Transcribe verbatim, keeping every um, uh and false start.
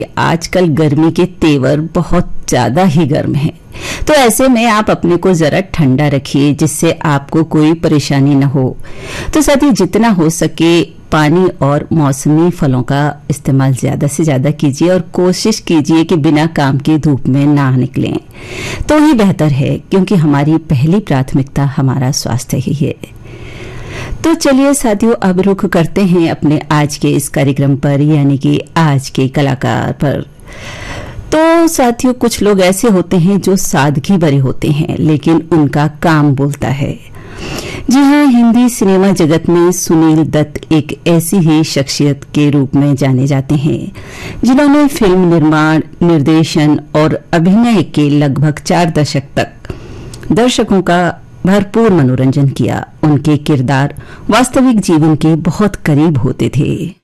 आजकल गर्मी के तेवर बहुत ज्यादा ही गर्म हैं। तो ऐसे में आप अपने को जरा ठंडा रखिए जिससे आपको कोई परेशानी न हो। तो साथ ही जितना हो सके पानी और मौसमी फलों का इस्तेमाल ज्यादा से ज्यादा कीजिए और कोशिश कीजिए कि बिना काम के धूप में ना निकलें तो ही बेहतर है, क्योंकि हमारी पहली प्राथमिकता हमारा स्वास्थ्य ही है। तो चलिए साथियों, अब रुख करते हैं अपने आज के इस कार्यक्रम पर, यानी कि आज के कलाकार पर। तो साथियों, कुछ लोग ऐसे होते हैं जो सादगी भरे होते हैं लेकिन उनका काम बोलता है। जी हाँ, हिंदी सिनेमा जगत में सुनील दत्त एक ऐसी ही शख्सियत के रूप में जाने जाते हैं जिन्होंने फिल्म निर्माण, निर्देशन और अभिनय के लगभग चार दशक तक दर्शकों का भरपूर मनोरंजन किया। उनके किरदार वास्तविक जीवन के बहुत करीब होते थे।